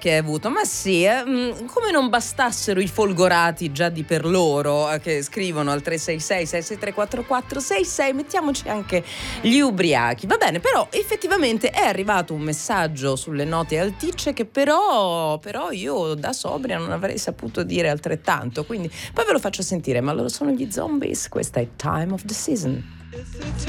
che hai avuto, ma sì, come non bastassero i folgorati già di per loro che scrivono al 366-663-4466, mettiamoci anche gli ubriachi. Va bene, però effettivamente è arrivato un messaggio sulle note alticce che però io da sobria non avrei saputo dire altrettanto, quindi poi ve lo faccio sentire, ma loro sono gli Zombies, questa è Time of the Season.